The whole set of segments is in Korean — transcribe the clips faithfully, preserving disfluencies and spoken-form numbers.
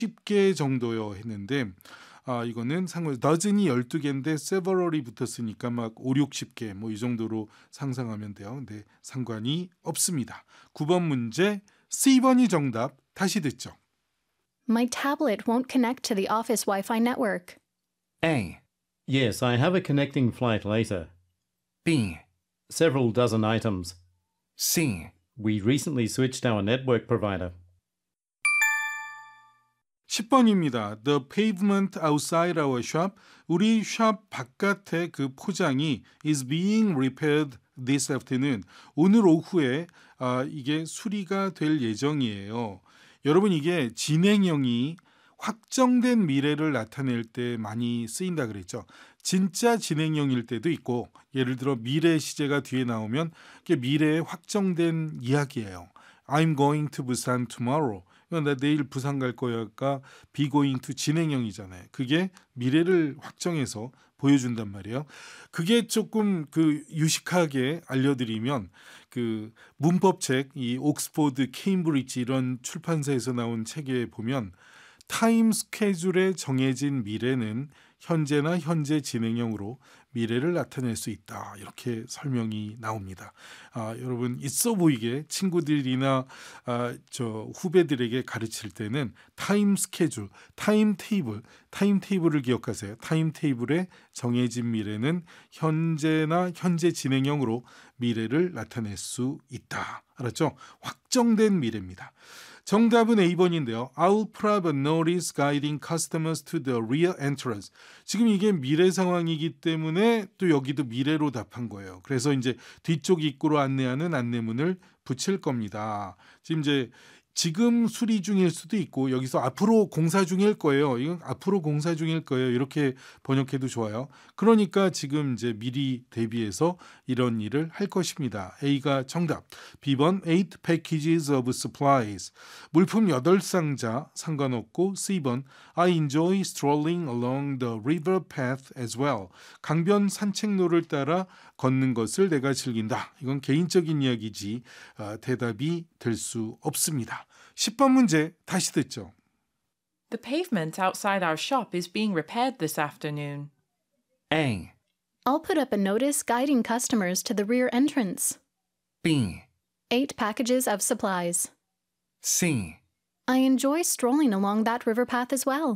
십 개 정도요 했는데 아 이거는 상관 dozen이 열두 개인데 several이 붙었으니까 막 오, 육십 개 뭐 이 정도로 상상하면 돼요. 근데 상관이 없습니다. 구 번 문제 C 번이 정답. 다시 듣죠. My tablet won't connect to the office Wi-Fi network. A. Yes, I have a connecting flight later. B. Several dozen items. C. We recently switched our network provider. 십 번입니다. The pavement outside our shop. 우리 샵 바깥의 그 포장이 is being repaired this afternoon. 오늘 오후에 아, 이게 수리가 될 예정이에요. 여러분 이게 진행형이 확정된 미래를 나타낼 때 많이 쓰인다 그랬죠. 진짜 진행형일 때도 있고 예를 들어 미래 시제가 뒤에 나오면 그게 미래에 확정된 이야기예요. I'm going to Busan tomorrow. 나 내일 부산 갈 거야가 be going to 진행형이잖아요. 그게 미래를 확정해서 보여준단 말이에요. 그게 조금 그 유식하게 알려드리면 그 문법책 이 옥스포드, 케임브리지 이런 출판사에서 나온 책에 보면 타임 스케줄에 정해진 미래는 현재나 현재 진행형으로 미래를 나타낼 수 있다. 이렇게 설명이 나옵니다. 아, 여러분 있어 보이게 친구들이나 아, 저 후배들에게 가르칠 때는 타임 스케줄, 타임 테이블, 타임 테이블을 기억하세요. 타임 테이블에 정해진 미래는 현재나 현재 진행형으로 미래를 나타낼 수 있다. 알았죠? 확정된 미래입니다. 정답은 A 번인데요. I'll put up a notice guiding customers to the rear entrance. 지금 이게 미래 상황이기 때문에 또 여기도 미래로 답한 거예요. 그래서 이제 뒤쪽 입구로 안내하는 안내문을 붙일 겁니다. 지금 이제 지금 수리 중일 수도 있고 여기서 앞으로 공사 중일 거예요. 이건 앞으로 공사 중일 거예요. 이렇게 번역해도 좋아요. 그러니까 지금 이제 미리 대비해서 이런 일을 할 것입니다. A가 정답. B 번 eight packages of supplies. 물품 여덟 상자 상관없고 C 번 I enjoy strolling along the river path as well. 강변 산책로를 따라 걷는 것을 내가 즐긴다. 이건 개인적인 이야기지 어, 대답이 될 수 없습니다. 십 번 문제 다시 듣죠. The pavement outside our shop is being repaired this afternoon. A. I'll put up a notice guiding customers to the rear entrance. B. Eight packages of supplies. C. I enjoy strolling along that river path as well.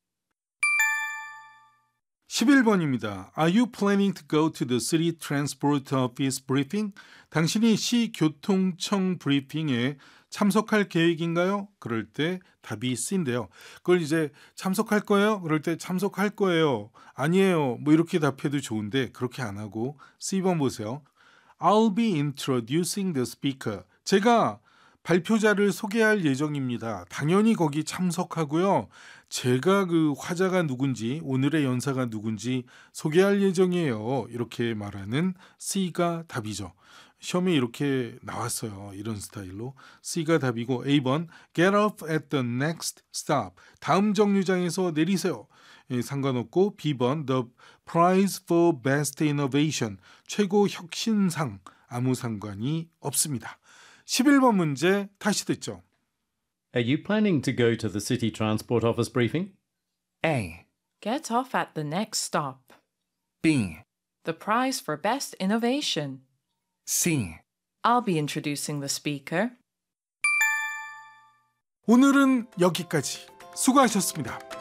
십일 번입니다. Are you planning to go to the city transport office briefing? 당신이 시 교통청 브리핑에 참석할 계획인가요? 그럴 때 답이 C인데요. 그걸 이제 참석할 거예요? 그럴 때 참석할 거예요. 아니에요. 뭐 이렇게 답해도 좋은데 그렇게 안 하고 C 번 보세요. I'll be introducing the speaker. 제가 발표자를 소개할 예정입니다. 당연히 거기 참석하고요. 제가 그 화자가 누군지 오늘의 연사가 누군지 소개할 예정이에요. 이렇게 말하는 C가 답이죠. 시험에 이렇게 나왔어요. 이런 스타일로. C가 답이고 A 번 Get off at the next stop. 다음 정류장에서 내리세요. 예, 상관없고 B 번 The prize for best innovation. 최고 혁신상. 아무 상관이 없습니다. 십일 번 문제 다시 듣죠. Are you planning to go to the city transport office briefing? A. Get off at the next stop. B. The prize for best innovation. C. I'll be introducing the speaker. 오늘은 여기까지. 수고하셨습니다.